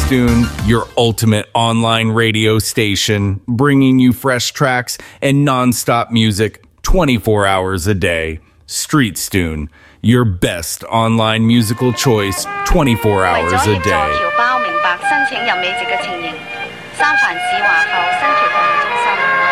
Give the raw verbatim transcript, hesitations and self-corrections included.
Streetstune, your ultimate online radio station, bringing you fresh tracks and non-stop music twenty-four hours a day. Streetstune, your best online musical choice twenty-four hours a day. 為咗協助僑胞明白申請任美籍嘅情形，三藩市華埠新橋購物中心